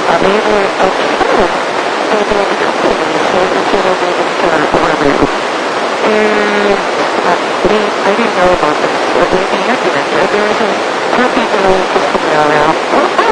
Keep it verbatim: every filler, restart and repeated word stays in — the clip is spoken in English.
I'm able of film to the company so the channel moving to our overview. And uh, we, I didn't know about this, but we had to mention there's a puppy doing just around.